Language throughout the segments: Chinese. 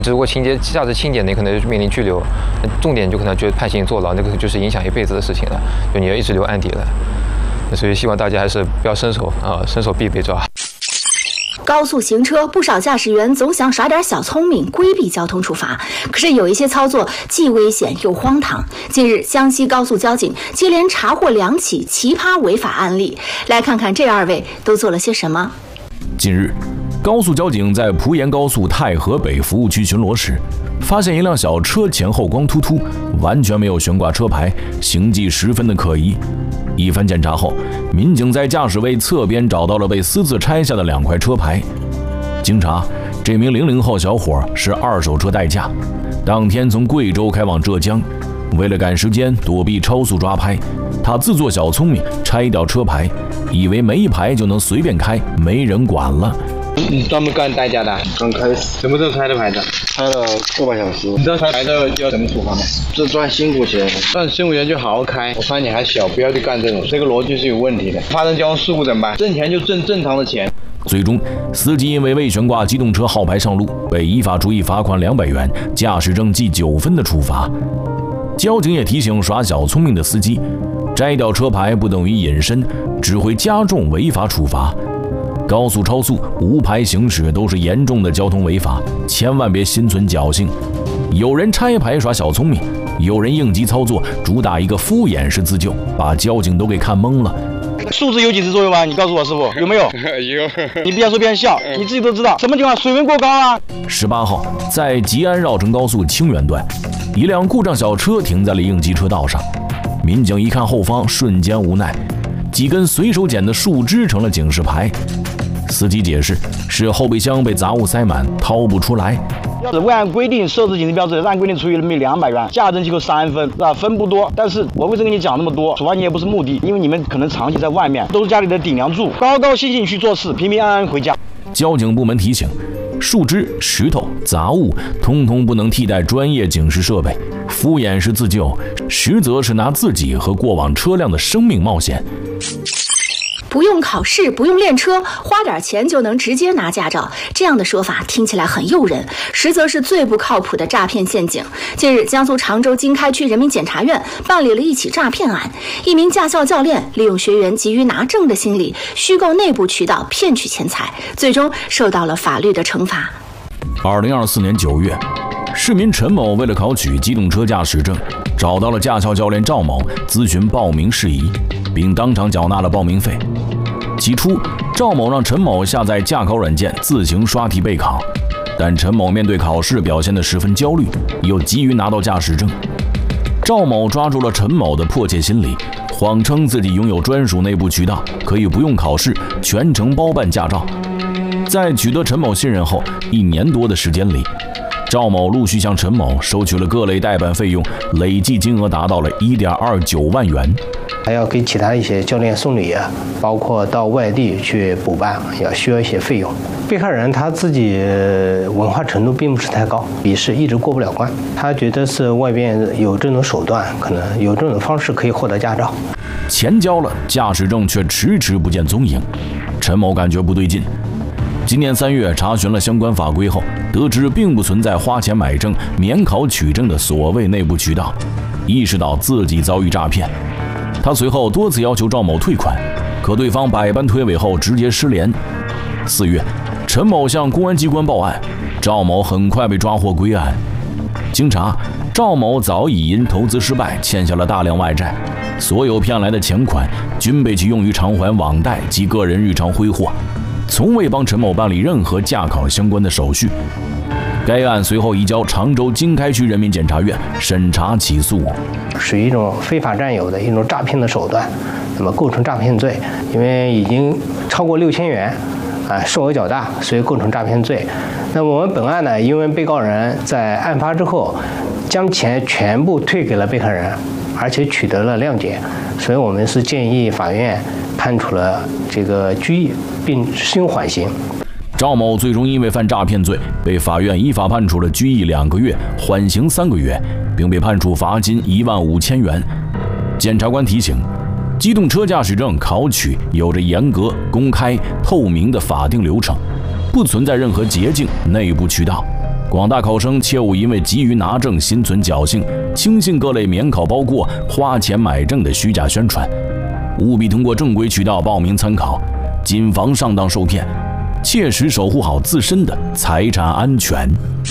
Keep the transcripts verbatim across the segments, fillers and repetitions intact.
如果情节价值轻点，你可能就面临拘留；重点就可能就判刑坐牢，那个就是影响一辈子的事情了，就你要一直留案底了。所以希望大家还是不要伸手啊，伸手必被抓。 高速行车，不少驾驶员总想耍点小聪明，规避交通处罚。可是有一些操作既危险又荒唐。近日，江西高速交警接连查获两起奇葩违法案例，来看看这二位都做了些什么。 近日，高速交警在蒲盐高速太河北服务区巡逻时，发现一辆小车前后光秃秃，完全没有悬挂车牌，行迹十分的可疑。一番检查后，民警在驾驶位侧边找到了被私自拆下的两块车牌。经查，这名零零后小伙是二手车代驾，当天从贵州开往浙江，为了赶时间躲避超速抓拍，他自作小聪明拆掉车牌，以为没牌就能随便开，没人管了。 你专门干代驾的？ 刚开始。 什么时候拆的牌子？ 拆了个把小时。 你知道拆牌的要什么处罚吗？ 这赚辛苦钱， 赚辛苦钱就好好开。我看你还小，不要去干这种，这个逻辑是有问题的。发生交通事故怎么办？挣钱就挣正常的钱。 最终，司机因为未悬挂机动车号牌上路，被依法处以罚款两百元、驾驶证记九分的处罚。交警也提醒耍小聪明的司机，摘掉车牌不等于隐身，只会加重违法处罚。高速超速、无牌行驶都是严重的交通违法，千万别心存侥幸。有人拆牌耍小聪明，有人应急操作，主打一个敷衍式自救，把交警都给看懵了。 数值有几次作用吗？你告诉我师傅有没有？ 有。 你别说别人笑，你自己都知道什么情况？水温过高啊！ 十八号，在吉安绕城高速清源段，一辆故障小车停在了应急车道上，民警一看后方，瞬间无奈，几根随手捡的树枝成了警示牌。司机解释是后备箱被杂物塞满，掏不出来。 要是未按规定设置警示标志，按规定处以人民币两百元，驾驶证记扣三分，是吧？分不多，但是我为什么跟你讲那么多？处罚你也不是目的，因为你们可能长期在外面，都是家里的顶梁柱，高高兴兴去做事，平平安安回家。 交警部门提醒，树枝、石头、杂物，通通不能替代专业警示设备，敷衍式自救，实则是拿自己和过往车辆的生命冒险。 不用考试，不用练车，花点钱就能直接拿驾照，这样的说法听起来很诱人，实则是最不靠谱的诈骗陷阱。近日，江苏常州经开区人民检察院办理了一起诈骗案，一名驾校教练利用学员急于拿证的心理，虚构内部渠道骗取钱财，最终受到了法律的惩罚。 二零二四年九月，市民陈某为了考取机动车驾驶证，找到了驾校教练赵某咨询报名事宜，并当场缴纳了报名费。起初，赵某让陈某下载驾考软件自行刷题备考，但陈某面对考试表现得十分焦虑，又急于拿到驾驶证。赵某抓住了陈某的迫切心理，谎称自己拥有专属内部渠道，可以不用考试，全程包办驾照。在取得陈某信任后，一年多的时间里，赵某陆续向陈某收取了各类代办费用，累计金额达到了一点二九万元。 还要给其他一些教练送礼，包括到外地去补办，也需要一些费用。被害人他自己文化程度并不是太高，笔试一直过不了关，他觉得是外边有这种手段，可能有这种方式可以获得驾照。 钱交了，驾驶证却迟迟不见踪影，陈某感觉不对劲。今年三月查询了相关法规后，得知并不存在花钱买证、免考取证的所谓内部渠道，意识到自己遭遇诈骗。他随后多次要求赵某退款，可对方百般推诿后直接失联。四月，陈某向公安机关报案，赵某很快被抓获归案。经查，赵某早已因投资失败欠下了大量外债，所有骗来的钱款均被其用于偿还网贷及个人日常挥霍，从未帮陈某办理任何驾考相关的手续。该案随后移交常州经开区人民检察院审查起诉。 属于一种非法占有的一种诈骗的手段，那么构成诈骗罪，因为已经超过六千元，啊，数额较大，所以构成诈骗罪。那么我们本案呢，因为被告人在案发之后将钱全部退给了被害人，而且取得了谅解，所以我们是建议法院判处了这个拘役，并适用缓刑。 赵某最终因为犯诈骗罪，被法院依法判处了拘役两个月，缓刑三个月，并被判处罚金一万五千元。检察官提醒，机动车驾驶证考取有着严格、公开、透明的法定流程，不存在任何捷径、内部渠道， 广大考生切勿因为急于拿证心存侥幸，轻信各类免考包过、花钱买证的虚假宣传，务必通过正规渠道报名参考，谨防上当受骗，切实守护好自身的财产安全。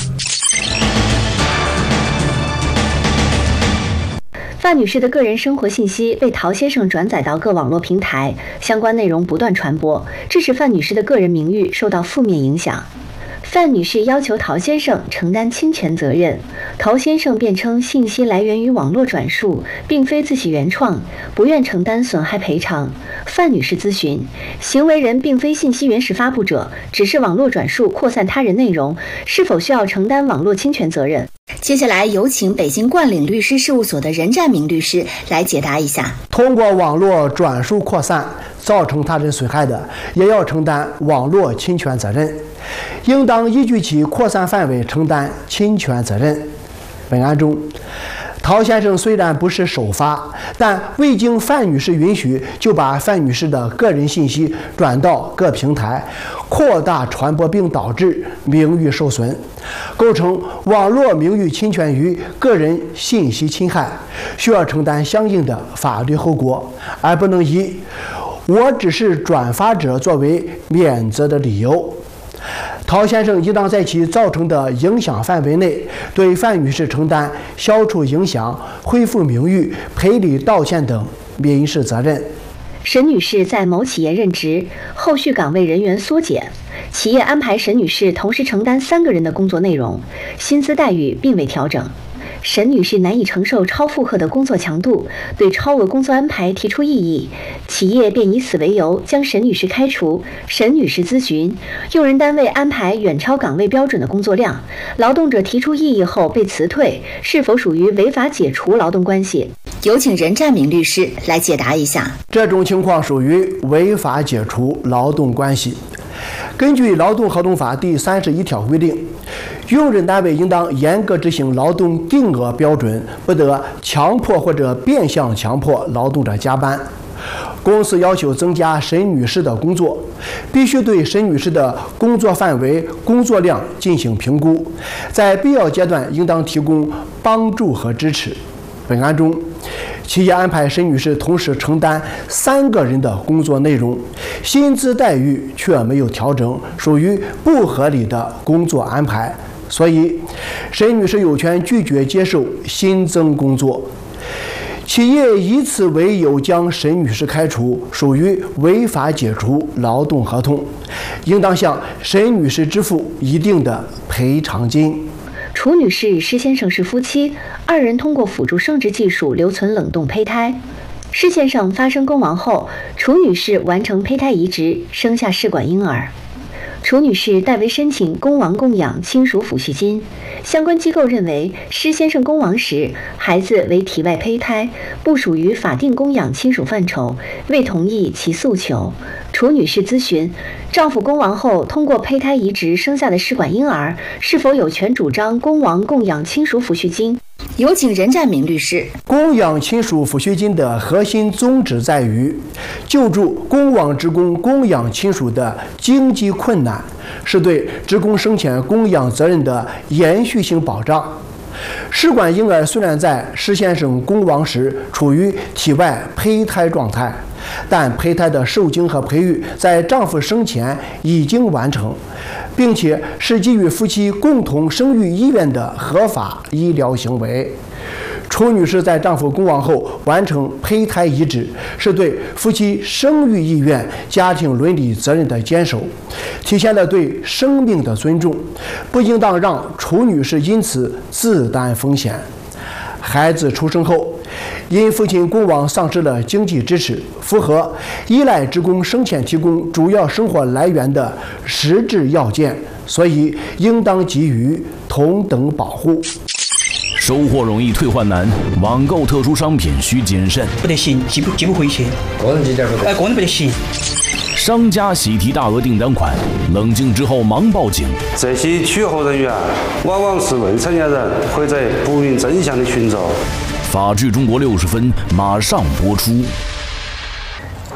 范女士的个人生活信息被陶先生转载到各网络平台，相关内容不断传播，致使范女士的个人名誉受到负面影响。范女士要求陶先生承担侵权责任，陶先生辩称信息来源于网络转述，并非自己原创，不愿承担损害赔偿。范女士咨询，行为人并非信息原始发布者，只是网络转述扩散他人内容，是否需要承担网络侵权责任？接下来有请北京冠岭律师事务所的任占明律师来解答一下。 通过网络转述扩散造成他人损害的，也要承担网络侵权责任，应当依据其扩散范围承担侵权责任。本案中，陶先生虽然不是首发，但未经范女士允许就把范女士的个人信息转到各平台，扩大传播并导致名誉受损，构成网络名誉侵权与个人信息侵害，需要承担相应的法律后果，而不能以我只是转发者作为免责的理由。陶先生应当在其造成的影响范围内，对范女士承担消除影响、恢复名誉、赔礼道歉等民事责任。 沈女士在某企业任职，后续岗位人员缩减，企业安排沈女士同时承担三个人的工作内容，薪资待遇并未调整。沈女士难以承受超负荷的工作强度，对超额工作安排提出异议，企业便以此为由将沈女士开除。沈女士咨询，用人单位安排远超岗位标准的工作量，劳动者提出异议后被辞退，是否属于违法解除劳动关系？有请任占明律师来解答一下。 这种情况属于违法解除劳动关系。根据《劳动合同法》第三十一条规定，用人单位应当严格执行劳动定额标准，不得强迫或者变相强迫劳动者加班。公司要求增加沈女士的工作，必须对沈女士的工作范围、工作量进行评估，在必要阶段应当提供帮助和支持。本案中，企业安排沈女士同时承担三个人的工作内容，薪资待遇却没有调整，属于不合理的工作安排，所以沈女士有权拒绝接受新增工作。企业以此为由将沈女士开除，属于违法解除劳动合同，应当向沈女士支付一定的赔偿金。 楚女士与施先生是夫妻，二人通过辅助生殖技术留存冷冻胚胎。施先生发生宫亡后，楚女士完成胚胎移植，生下试管婴儿。楚女士代为申请宫亡供养亲属抚恤金，相关机构认为施先生宫亡时孩子为体外胚胎，不属于法定供养亲属范畴，未同意其诉求。楚女士咨询，丈夫宫亡后通过胚胎移植生下的试管婴儿，是否有权主张宫亡供养亲属抚恤金？有请任占明律师。 供养亲属抚恤金的核心宗旨在于救助宫亡职工供养亲属的经济困难，是对职工生前供养责任的延续性保障。试管婴儿虽然在施先生宫亡时处于体外胚胎状态，但胚胎的受精和培育在丈夫生前已经完成，并且是基于夫妻共同生育意愿的合法医疗行为。楚女士在丈夫宫亡后完成胚胎移植，是对夫妻生育意愿、家庭伦理责任的坚守，体现了对生命的尊重，不应当让楚女士因此自担风险。孩子出生后，因父亲宫亡丧失了经济支持，符合依赖职工生前提供主要生活来源的实质要件，所以应当给予同等保护。 收货容易退换难，网购特殊商品需谨慎。 不得行，寄不寄不回去。 个人寄件不得。 哎，个人不得行。 商家喜提大额订单款，冷静之后忙报警。 这些取货人员往往是未成年人，或者不明真相的群众。 法治中国六十分马上播出。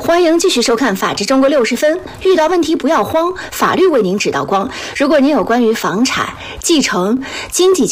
欢迎继续收看《法治中国六十分》，遇到问题不要慌，法律为您指道光。如果您有关于房产、继承、经济纠